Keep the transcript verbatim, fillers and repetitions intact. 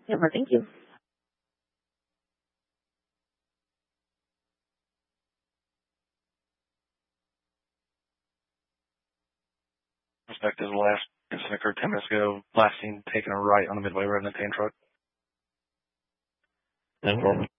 Yeah, well, thank you. Respect is the last incident occurred ten minutes ago. Last seen taking a right on the Midway Road in a tan truck. No problem.